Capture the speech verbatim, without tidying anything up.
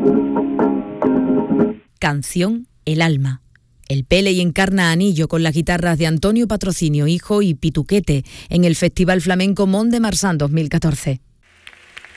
Canción El alma. El Pele y encarna a Anillo con las guitarras de Antonio Patrocinio, hijo, y Pituquete en el Festival Flamenco Mont de Marsan dos mil catorce.